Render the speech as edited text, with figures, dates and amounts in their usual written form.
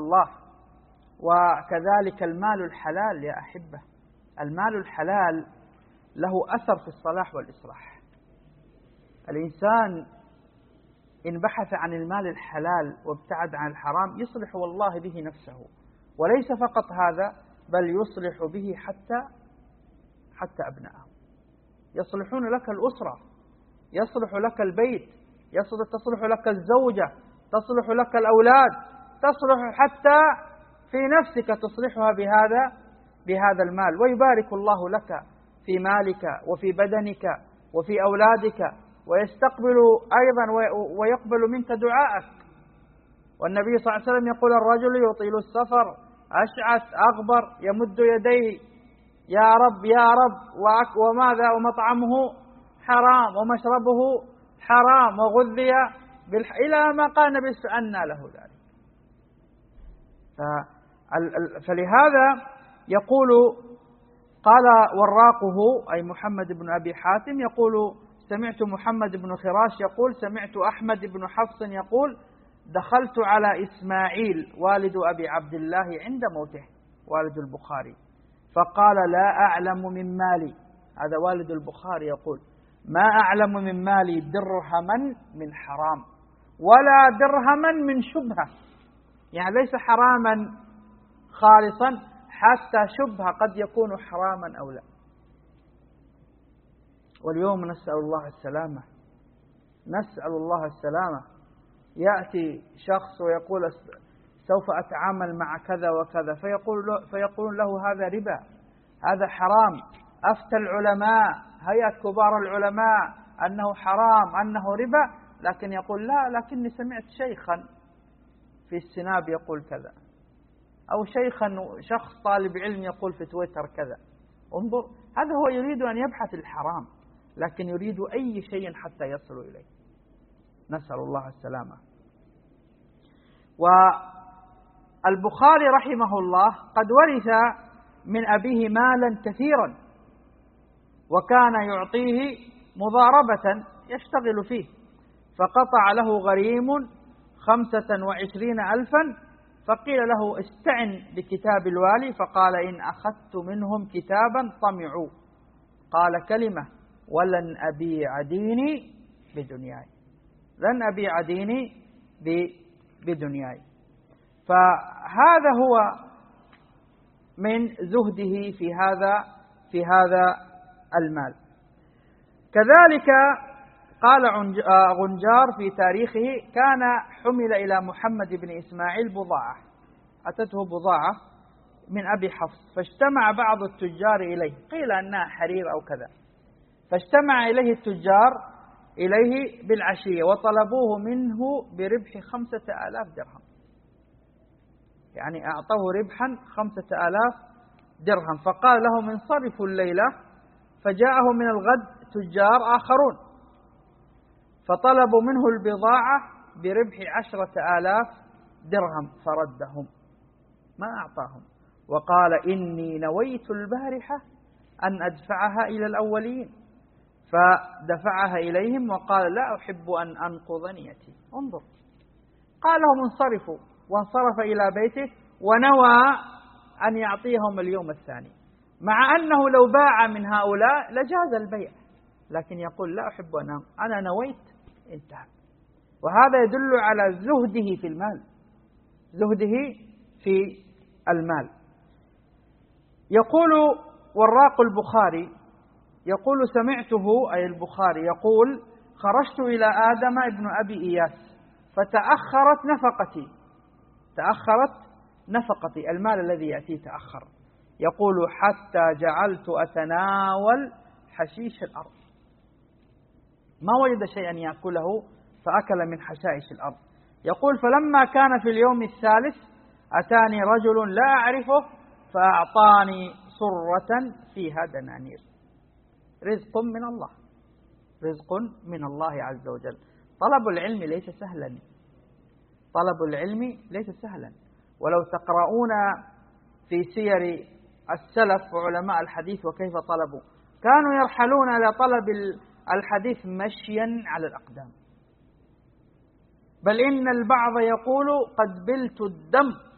الله. وكذلك المال الحلال يا أحبة، المال الحلال له أثر في الصلاح والإصلاح. الإنسان إن بحث عن المال الحلال وابتعد عن الحرام يصلح والله به نفسه، وليس فقط هذا بل يصلح به حتى أبنائه. يصلحون لك الأسرة، يصلح لك البيت، تصلح لك الزوجة، تصلح لك الأولاد، تصلح حتى في نفسك تصلحها بهذا المال. ويبارك الله لك في مالك وفي بدنك وفي أولادك، ويستقبل أيضا ويقبل منك دعاءك. والنبي صلى الله عليه وسلم يقول: الرجل يطيل السفر أشعث أغبر يمد يديه يا رب يا رب، وماذا ومطعمه حرام ومشربه حرام وغذي إلى ما قال النبي أنى له ذلك. فلهذا يقول قال وراقه أي محمد بن أبي حاتم يقول: سمعت محمد بن خراش يقول: سمعت أحمد بن حفص يقول: دخلت على إسماعيل والد أبي عبد الله عند موته، والد البخاري، فقال: لا أعلم من مالي، هذا والد البخاري يقول: ما أعلم من مالي درهما من حرام ولا درهما من شبهة، يعني ليس حراما خالصا، حتى شبهة قد يكون حراما أو لا. واليوم نسأل الله السلامة، نسأل الله السلامة. يأتي شخص ويقول: سوف أتعامل مع كذا وكذا، فيقول له: هذا ربا، هذا حرام، أفتى العلماء، هيئة كبار العلماء أنه حرام، أنه ربا، لكن يقول: لا، لكني سمعت شيخا في السناب يقول كذا، أو شخص طالب علم يقول في تويتر كذا. انظر، هذا هو يريد أن يبحث الحرام، لكن يريد أي شيء حتى يصل إليه. نسأل الله السلامة. والبخاري رحمه الله قد ورث من أبيه مالا كثيرا، وكان يعطيه مضاربة يشتغل فيه، فقطع له غريم 25,000، فقيل له: استعن بكتاب الوالي، فقال: إن أخذت منهم كتابا طمعوا. قال كلمة: ولن أبيع ديني بدنياي، لن أبيع ديني بدنياي. فهذا هو من زهده في هذا المال. كذلك قال غنجار في تاريخه: كان حمل إلى محمد بن إسماعيل بضاعة، أتته بضاعة من أبي حفص، فاجتمع بعض التجار إليه، قيل أنها حرير أو كذا، فاجتمع إليه التجار إليه بالعشية وطلبوه منه بربح 5,000 درهم، يعني أعطوه ربحا 5,000 درهم. فقال لهم: انصرفوا الليلة. فجاءه من الغد تجار آخرون فطلبوا منه البضاعة بربح 10,000 درهم، فردهم، ما أعطاهم، وقال: إني نويت البارحة أن أدفعها إلى الأولين، فدفعها إليهم وقال: لا أحب أن أنقض نيتي. انظر، قال لهم: انصرفوا، وانصرف إلى بيته، ونوى أن يعطيهم اليوم الثاني، مع أنه لو باع من هؤلاء لجاز البيع، لكن يقول: لا أحب أنا نويت، انتهى. وهذا يدل على زهده في المال، زهده في المال. يقول وراق البخاري يقول: سمعته أي البخاري يقول: خرجت إلى آدم ابن أبي إياس فتأخرت نفقتي، المال الذي يأتي تأخر. يقول: حتى جعلت أتناول حشيش الأرض، ما وجد شيئا يأكله فأكل من حشائش الأرض. يقول: فلما كان في اليوم الثالث أتاني رجل لا أعرفه فأعطاني صرة فيها دنانير. رزق من الله، رزق من الله عز وجل. طلب العلم ليس سهلا، طلب العلم ليس سهلا. ولو تقرؤون في سير السلف وعلماء الحديث وكيف طلبوا، كانوا يرحلون إلى طلب الحديث مشيا على الأقدام، بل إن البعض يقول: قد بلت الدم